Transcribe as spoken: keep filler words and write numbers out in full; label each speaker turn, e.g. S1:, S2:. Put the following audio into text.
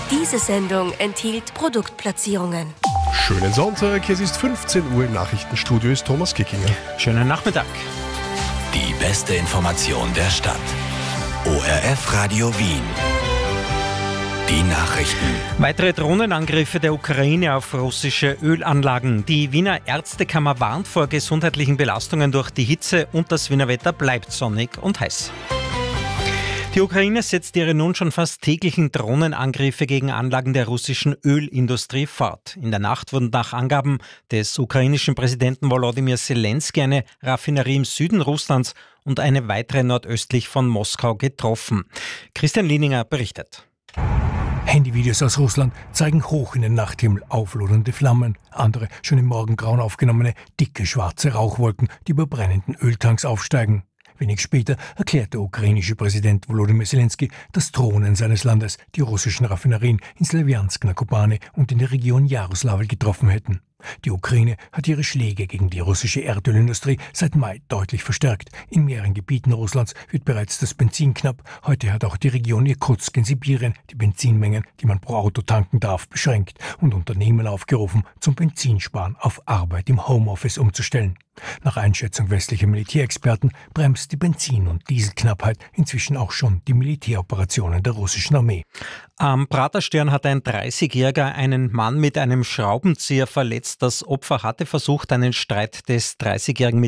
S1: Diese Sendung enthielt Produktplatzierungen.
S2: Schönen Sonntag, es ist fünfzehn Uhr, im Nachrichtenstudio ist Thomas Kickinger.
S3: Schönen Nachmittag.
S4: Die beste Information der Stadt. O R F Radio Wien. Die Nachrichten.
S3: Weitere Drohnenangriffe der Ukraine auf russische Ölanlagen. Die Wiener Ärztekammer warnt vor gesundheitlichen Belastungen durch die Hitze und das Wiener Wetter bleibt sonnig und heiß. Die Ukraine setzt ihre nun schon fast täglichen Drohnenangriffe gegen Anlagen der russischen Ölindustrie fort. In der Nacht wurden nach Angaben des ukrainischen Präsidenten Volodymyr Zelensky eine Raffinerie im Süden Russlands und eine weitere nordöstlich von Moskau getroffen. Christian Lieninger berichtet.
S5: Handyvideos aus Russland zeigen hoch in den Nachthimmel auflodernde Flammen. Andere, schon im Morgengrauen aufgenommene, dicke schwarze Rauchwolken, die über brennenden Öltanks aufsteigen. Wenig später erklärt der ukrainische Präsident Volodymyr Zelensky, dass Drohnen seines Landes die russischen Raffinerien in Slawjansk na Kubane und in der Region Jaroslawl getroffen hätten. Die Ukraine hat ihre Schläge gegen die russische Erdölindustrie seit Mai deutlich verstärkt. In mehreren Gebieten Russlands wird bereits das Benzin knapp. Heute hat auch die Region Irkutsk in Sibirien die Benzinmengen, die man pro Auto tanken darf, beschränkt und Unternehmen aufgerufen, zum Benzinsparen auf Arbeit im Homeoffice umzustellen. Nach Einschätzung westlicher Militärexperten bremst die Benzin- und Dieselknappheit inzwischen auch schon die Militäroperationen der russischen Armee.
S3: Am Praterstern hat ein dreißigjähriger einen Mann mit einem Schraubenzieher verletzt. Das Opfer hatte versucht, einen Streit des dreißigjährigen mit